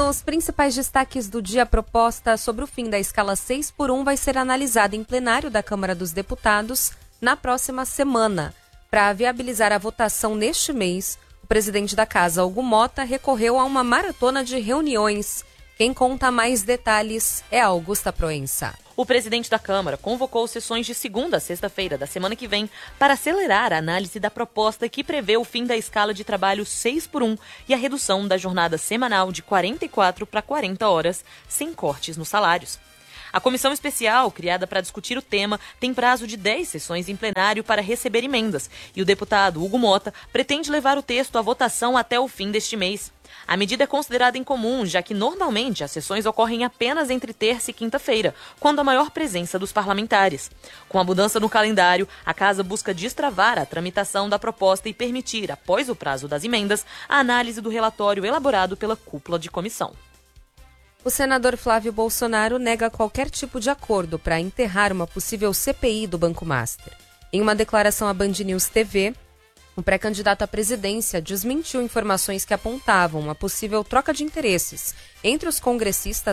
Nos principais destaques do dia, a proposta sobre o fim da escala 6x1 vai ser analisada em plenário da Câmara dos Deputados na próxima semana. Para viabilizar a votação neste mês, o presidente da Casa, Hugo Mota, recorreu a uma maratona de reuniões. Quem conta mais detalhes é a Augusta Proença. O presidente da Câmara convocou sessões de segunda a sexta-feira da semana que vem para acelerar a análise da proposta que prevê o fim da escala de trabalho 6x1 e a redução da jornada semanal de 44 para 40 horas, sem cortes nos salários. A comissão especial, criada para discutir o tema, tem prazo de 10 sessões em plenário para receber emendas, e o deputado Hugo Mota pretende levar o texto à votação até o fim deste mês. A medida é considerada incomum, já que normalmente as sessões ocorrem apenas entre terça e quinta-feira, quando há maior presença dos parlamentares. Com a mudança no calendário, a Casa busca destravar a tramitação da proposta e permitir, após o prazo das emendas, a análise do relatório elaborado pela cúpula de comissão. O senador Flávio Bolsonaro nega qualquer tipo de acordo para enterrar uma possível CPI do Banco Master. Em uma declaração à Band News TV, o pré-candidato à presidência desmentiu informações que apontavam uma possível troca de interesses entre os congressistas